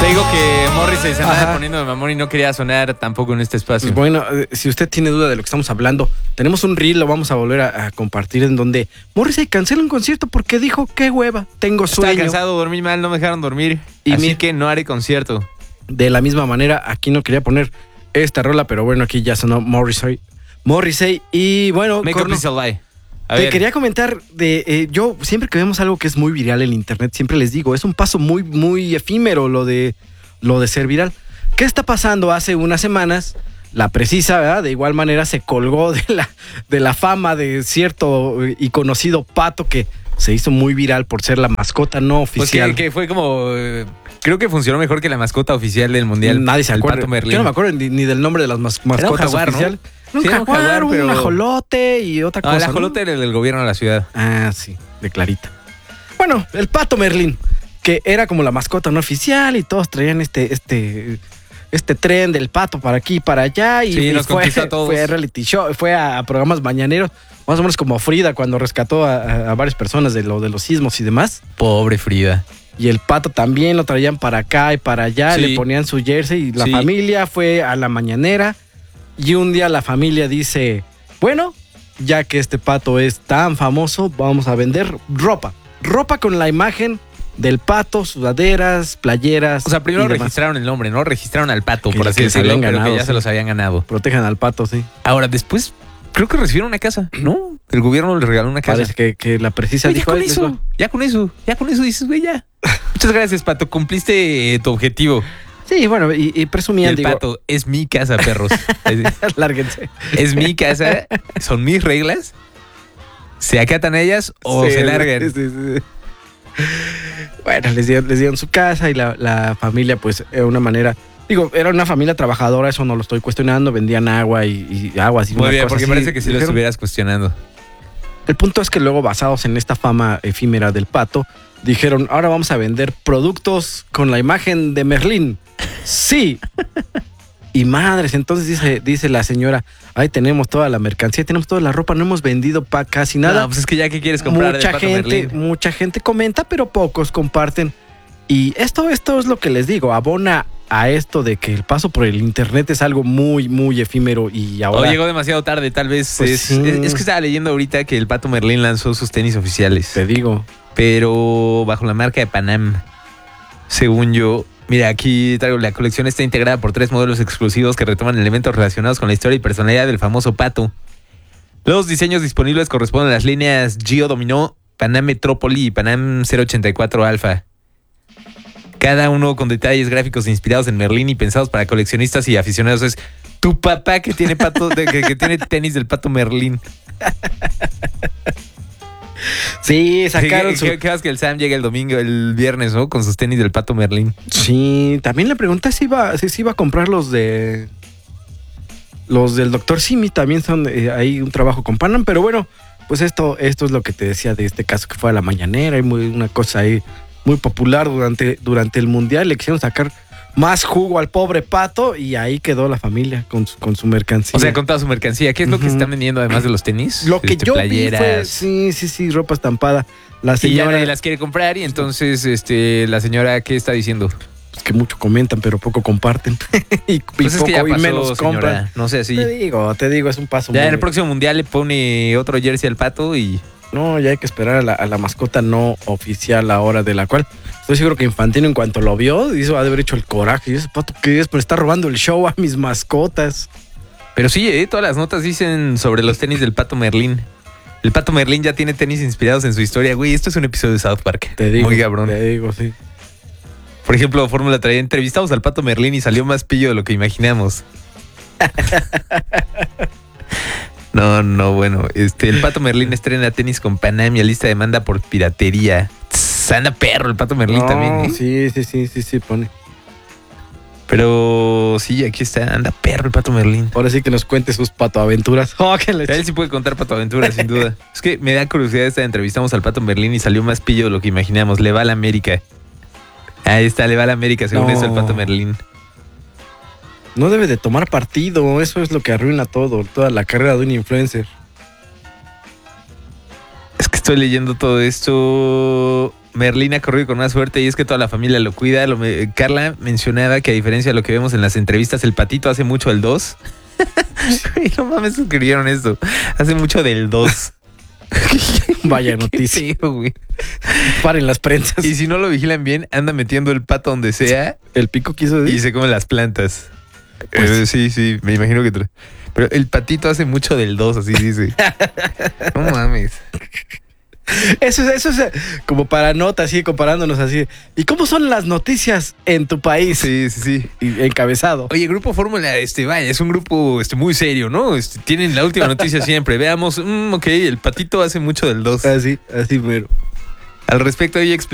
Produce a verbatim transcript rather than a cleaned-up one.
digo que Morrissey se andaba poniendo de mamón y no quería sonar tampoco en este espacio. Pues bueno, eh, si usted tiene duda de lo que estamos hablando, tenemos un reel, lo vamos a volver a, a compartir, en donde Morrissey cancela un concierto porque dijo, qué hueva, tengo sueño. Estaba cansado, dormí mal, no me dejaron dormir, y así mi... que no haré concierto. De la misma manera, aquí no quería poner esta rola, pero bueno, aquí ya sonó Morrissey. Morrissey y bueno... Make Corno, up is a lie. A te ver. quería comentar de... Eh, yo siempre que vemos algo que es muy viral en internet, siempre les digo, es un paso muy, muy efímero lo de, lo de ser viral. ¿Qué está pasando? Hace unas semanas, la Precisa, ¿verdad? De igual manera se colgó de la, de la fama de cierto y conocido pato que se hizo muy viral por ser la mascota no oficial. Pues que, que fue como... eh, creo que funcionó mejor que la mascota oficial del mundial. Nadie se el acuerda. Pato Merlín. Yo no me acuerdo ni, ni del nombre de las mas- mascotas Era un jaguar, oficiales. ¿no? Un Sí, era jaguar, un jaguar, un pero- ajolote y otra No, cosa. el ajolote ¿no? era del gobierno de la ciudad. Ah, sí, de Clarita. Bueno, el Pato Merlín, que era como la mascota no oficial y todos traían este, este, este tren del pato para aquí y para allá. Y, Sí, y nos fue, conquistó a todos. fue a reality show, fue a, a programas mañaneros, más o menos como Frida cuando rescató a, a- a varias personas de, lo, de los sismos y demás. Pobre Frida. Y el pato también lo traían para acá y para allá, Sí. le ponían su jersey y la Sí. familia fue a la mañanera. Y un día la familia dice, bueno, ya que este pato es tan famoso, vamos a vender ropa. Ropa con la imagen del pato, sudaderas, playeras. O sea, primero y demás. registraron el nombre, ¿no? Registraron al pato, Que- por así que se decirlo, habían pero ganado, que ya sí. se los habían ganado. Protejan al pato, sí. Ahora, después, creo que recibieron una casa, ¿no? El gobierno les regaló una casa. Parece que, que la precisa Güey, ya dijo... con "Ay, les eso, va". ya con eso, ya con eso dices, güey, ya. Muchas gracias, Pato, cumpliste eh, tu objetivo. Sí, bueno, y, y Y presumían, el digo, Pato, es mi casa, perros. Es, lárguense. es mi casa, son mis reglas. ¿Se acatan ellas o Sí, se largan? sí, sí, sí. Bueno, les dieron, les dieron su casa y la, la familia, pues, de una manera... Digo, era una familia trabajadora, eso no lo estoy cuestionando. Vendían agua y, y aguas y Muy una bien, cosa porque así. parece que si lo Dijeron- estuvieras cuestionando. El punto es que luego, basados en esta fama efímera del pato, dijeron, ahora vamos a vender productos con la imagen de Merlín. Sí. Y madres, entonces dice, dice la señora, ahí tenemos toda la mercancía, tenemos toda la ropa, no hemos vendido pa casi nada. No, pues es que ya que quieres comprar mucha del Pato gente, Merlín. mucha gente comenta, pero pocos comparten. Y esto, esto es lo que les digo, abona a esto de que el paso por el internet es algo muy, muy efímero y O ahora... llegó demasiado tarde, tal vez. Pues es, sí. es, es que estaba leyendo ahorita que el Pato Merlín lanzó sus tenis oficiales. Te digo. Pero bajo la marca de Panam. Según yo, mira, aquí traigo la colección, está integrada por tres modelos exclusivos que retoman elementos relacionados con la historia y personalidad del famoso pato. Los diseños disponibles corresponden a las líneas Gio Dominó, Panam Metrópoli y Panam cero ochenta y cuatro Alpha. Cada uno con detalles gráficos inspirados en Merlín y pensados para coleccionistas y aficionados. Es tu papá que tiene pato, de- que, que tiene tenis del Pato Merlín. Sí, sacaron ¿Qué, su... qué, qué vas que el Sam llega el domingo, el viernes, ¿no? Con sus tenis del Pato Merlín. Sí, también le pregunté si iba, si, si iba a comprar los de... Los del doctor Simi, también son eh, ahí un trabajo con Panam, pero bueno, pues esto, esto es lo que te decía de este caso que fue a la mañanera y muy, una cosa ahí muy popular durante, durante el mundial. Le quisieron sacar más jugo al pobre pato y ahí quedó la familia con su, con su mercancía. O sea, con toda su mercancía. ¿Qué es lo que Ujú. están vendiendo además de los tenis? Lo que Este, yo playeras. vi fue, sí, sí, sí, ropa estampada. La Y ya señora, nadie las quiere comprar y entonces este, la señora, ¿qué está diciendo? pues, que mucho comentan, pero poco comparten. y, y Pues es poco que ya y pasó, menos compran. señora. No sé, así. Te digo, te digo, es un paso Ya muy... en el próximo mundial le pone otro jersey al Pato y... No, ya hay que esperar a la, a la mascota no oficial ahora, de la cual estoy seguro que Infantino, en cuanto lo vio, hizo, ha de haber hecho el coraje. Y ese pato que es por estar robando el show a mis mascotas. Pero sí, eh, todas las notas dicen sobre los tenis del Pato Merlín. El Pato Merlín ya tiene tenis inspirados en su historia. Güey, esto es un episodio de South Park. Te digo. Muy cabrón. Te digo, sí. Por ejemplo, Fórmula traía entrevistamos al Pato Merlín y salió más pillo de lo que imaginamos. No, no, bueno. Este, el Pato Merlín estrena tenis con Panam y alista demanda por piratería. Tss, anda perro el Pato Merlín No, también. ¿eh? Sí, sí, sí, sí, sí, pone. Pero sí, aquí está, anda perro el Pato Merlín. Ahora sí que nos cuente sus patoaventuras. Oh, que le- Él sí puede contar Pato Aventura, sin duda. Es que me da curiosidad esta entrevistamos al Pato Merlín y salió más pillo de lo que imaginamos. Le va a la América. Ahí está, le va a la América, según No. eso el Pato Merlín. No debe de tomar partido, eso es lo que arruina todo, toda la carrera de un influencer. Es que estoy leyendo todo esto. Merlín ha corrido con más suerte y es que toda la familia lo cuida. Lo me- Carla mencionaba que a diferencia de lo que vemos en las entrevistas, el patito hace mucho el dos. Güey, no mames, suscribieron esto. Hace mucho del dos. Vaya noticia. Sí, güey. Paren las prensas. Y si no lo vigilan bien, anda metiendo el pato donde sea El pico quiso y decir. se come las plantas. Pues- Eh, sí, sí, me imagino que... tra- Pero el patito hace mucho del dos, así dice. No mames. Eso es, eso es eh, como para nota, así, comparándonos así. ¿Y cómo son las noticias en tu país? Sí, sí, sí. Y encabezado. Oye, Grupo Fórmula, este, vaya, es un grupo este, muy serio, ¿no? Este, tienen la última noticia siempre. Veamos, mm, ok, el patito hace mucho del dos. Así, así, mero. Al respecto, ella explicó